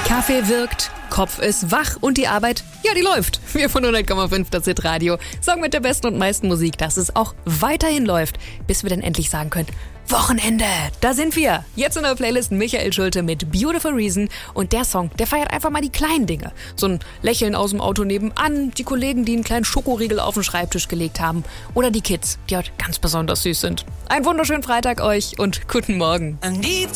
Kaffee wirkt, Kopf ist wach und die Arbeit, ja, die läuft. Wir von 100,5 das Hit-Radio sagen mit der besten und meisten Musik, dass es auch weiterhin läuft, bis wir dann endlich sagen können, Wochenende, da sind wir. Jetzt in der Playlist Michael Schulte mit Beautiful Reason und der Song, der feiert einfach mal die kleinen Dinge. So ein Lächeln aus dem Auto nebenan, die Kollegen, die einen kleinen Schokoriegel auf den Schreibtisch gelegt haben oder die Kids, die heute ganz besonders süß sind. Einen wunderschönen Freitag euch und guten Morgen.